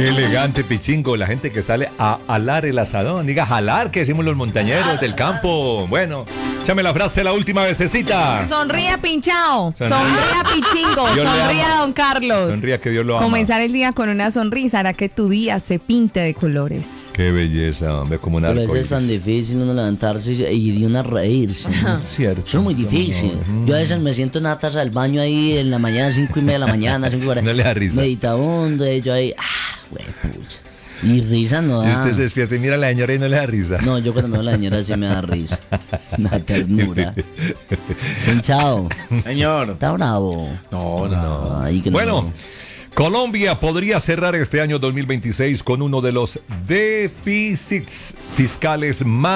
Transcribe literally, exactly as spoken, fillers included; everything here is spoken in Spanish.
Qué elegante, Pichingo, la gente que sale a alar el asadón. Diga jalar, que decimos los montañeros del campo. Bueno, échame la frase la última vececita. Sonría, pinchao. Sonría. Sonría, Pichingo. Dios le Sonría, ama. don Carlos. Sonría, que Dios lo ama. Comenzar el día con una sonrisa hará que tu día se pinte de colores. Qué belleza, hombre, como un Pero eso arcoíris. es tan difícil uno levantarse y y de una reírse. Cierto. Eso es muy difícil. Yo a veces me siento en una taza del baño ahí en la mañana, cinco y media de la mañana, cinco y cuarenta. No le da risa. Meditabundo, y yo ahí, ah, güey, pucha. Y risa no Y da. usted se despierta y mira a la señora y no le da risa. No, yo cuando me veo la señora sí me da risa. Una ternura. Chao. Señor. Está bravo. No, no. Ay, que no. Bueno, Colombia podría cerrar este año dos mil veintiséis con uno de los déficits fiscales más